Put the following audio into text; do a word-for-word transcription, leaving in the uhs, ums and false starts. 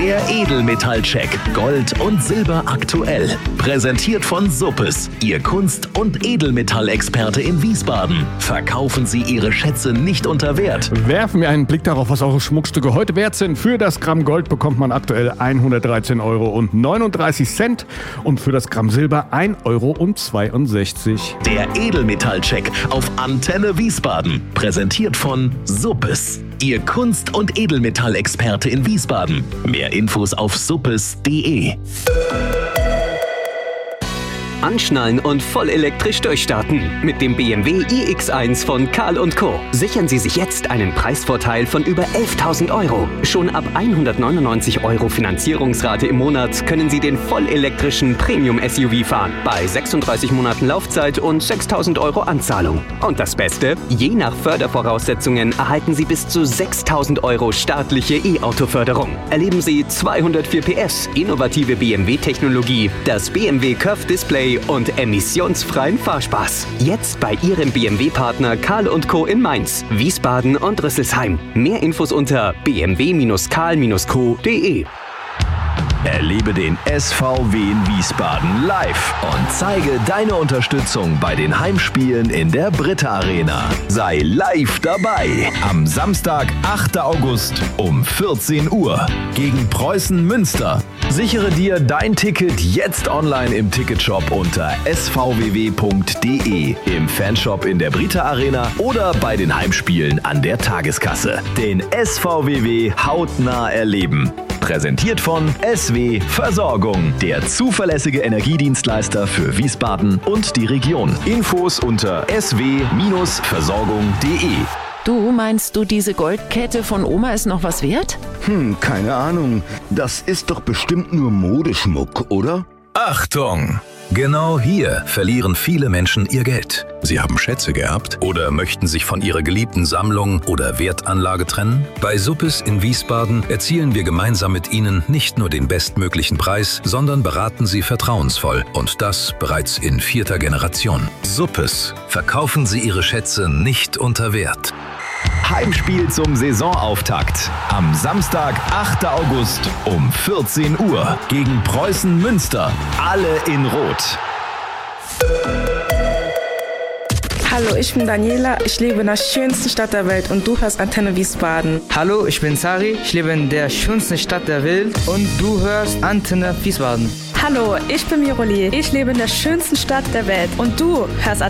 Der Edelmetallcheck. Gold und Silber aktuell. Präsentiert von Suppes, Ihr Kunst- und Edelmetallexperte in Wiesbaden. Verkaufen Sie Ihre Schätze nicht unter Wert. Werfen wir einen Blick darauf, was eure Schmuckstücke heute wert sind. Für das Gramm Gold bekommt man aktuell hundertdreizehn Euro neununddreißig und für das Gramm Silber ein Euro zweiundsechzig. Der Edelmetallcheck auf Antenne Wiesbaden. Präsentiert von Suppes, Ihr Kunst- und Edelmetallexperte in Wiesbaden. Mehr Infos auf suppes punkt de. Anschnallen und voll elektrisch durchstarten. Mit dem B M W i X eins von Karl und Co. Sichern Sie sich jetzt einen Preisvorteil von über elftausend Euro. Schon ab hundertneunundneunzig Euro Finanzierungsrate im Monat können Sie den vollelektrischen Premium-S U V fahren. Bei sechsunddreißig Monaten Laufzeit und sechstausend Euro Anzahlung. Und das Beste? Je nach Fördervoraussetzungen erhalten Sie bis zu sechstausend Euro staatliche E-Auto-Förderung. Erleben Sie zweihundertvier P S, innovative B M W-Technologie, das B M W Curve Display und emissionsfreien Fahrspaß. Jetzt bei Ihrem B M W-Partner Karl und Co. in Mainz, Wiesbaden und Rüsselsheim. Mehr Infos unter b m w karl co punkt de. Erlebe den S V W in Wiesbaden live und zeige deine Unterstützung bei den Heimspielen in der Britta Arena. Sei live dabei am Samstag, achter August um vierzehn Uhr gegen Preußen Münster. Sichere dir dein Ticket jetzt online im Ticketshop unter s v w w punkt de, im Fanshop in der Britta Arena oder bei den Heimspielen an der Tageskasse. Den S V W W hautnah erleben. Präsentiert von S W Versorgung, der zuverlässige Energiedienstleister für Wiesbaden und die Region. Infos unter s w versorgung punkt de. Du, meinst du, diese Goldkette von Oma ist noch was wert? Hm, keine Ahnung. Das ist doch bestimmt nur Modeschmuck, oder? Achtung! Genau hier verlieren viele Menschen ihr Geld. Sie haben Schätze geerbt oder möchten sich von ihrer geliebten Sammlung oder Wertanlage trennen? Bei Suppes in Wiesbaden erzielen wir gemeinsam mit Ihnen nicht nur den bestmöglichen Preis, sondern beraten Sie vertrauensvoll und das bereits in vierter Generation. Suppes. Verkaufen Sie Ihre Schätze nicht unter Wert. Heimspiel zum Saisonauftakt. Am Samstag, achter August um vierzehn Uhr gegen Preußen Münster. Alle in Rot. Hallo, ich bin Daniela, ich lebe in der schönsten Stadt der Welt und du hörst Antenne Wiesbaden. Hallo, ich bin Sari, ich lebe in der schönsten Stadt der Welt und du hörst Antenne Wiesbaden. Hallo, ich bin Miroli, ich lebe in der schönsten Stadt der Welt und du hörst